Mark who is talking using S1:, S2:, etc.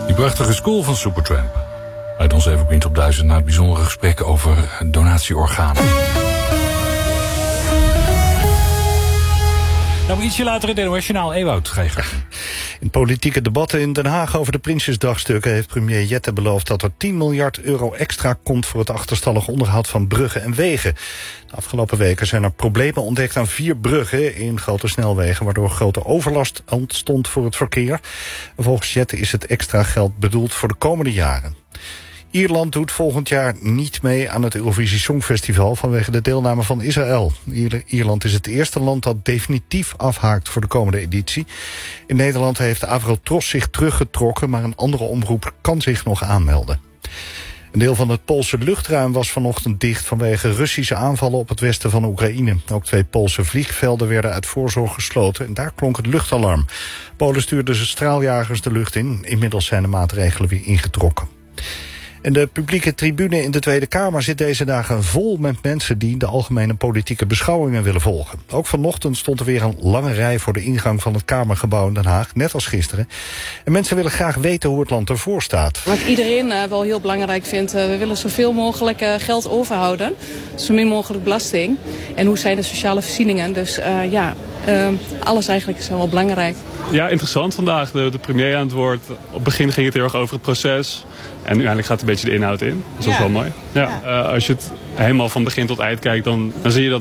S1: Die prachtige School van Supertramp. Uit ons Evergreen Top 1000 naar het bijzondere gesprek over donatieorganen. Nou, ietsje later in het NOS-journaal, Ewout Schrijver.
S2: In politieke debatten in Den Haag over de Prinsjesdagstukken heeft premier Jette beloofd dat er 10 miljard euro extra komt voor het achterstallig onderhoud van bruggen en wegen. De afgelopen weken zijn er problemen ontdekt aan 4 bruggen in grote snelwegen, waardoor grote overlast ontstond voor het verkeer. Volgens Jette is het extra geld bedoeld voor de komende jaren. Ierland doet volgend jaar niet mee aan het Eurovisie Songfestival vanwege de deelname van Israël. Ierland is het eerste land dat definitief afhaakt voor de komende editie. In Nederland heeft Avrotros zich teruggetrokken, maar een andere omroep kan zich nog aanmelden. Een deel van het Poolse luchtruim was vanochtend dicht vanwege Russische aanvallen op het westen van Oekraïne. Ook 2 Poolse vliegvelden werden uit voorzorg gesloten en daar klonk het luchtalarm. Polen stuurde de straaljagers de lucht in. Inmiddels zijn de maatregelen weer ingetrokken. En de publieke tribune in de Tweede Kamer zit deze dagen vol met mensen die de algemene politieke beschouwingen willen volgen. Ook vanochtend stond er weer een lange rij voor de ingang van het Kamergebouw in Den Haag, net als gisteren. En mensen willen graag weten hoe het land ervoor staat.
S3: Wat iedereen wel heel belangrijk vindt, we willen zoveel mogelijk geld overhouden. Zo min mogelijk belasting. En hoe zijn de sociale voorzieningen? Dus alles eigenlijk is wel belangrijk.
S4: Ja, interessant vandaag. De premier aan het woord. Op het begin ging het heel erg over het proces. En uiteindelijk gaat een beetje de inhoud in. Dus dat is wel mooi. Ja. Als je het helemaal van begin tot eind kijkt, dan zie je dat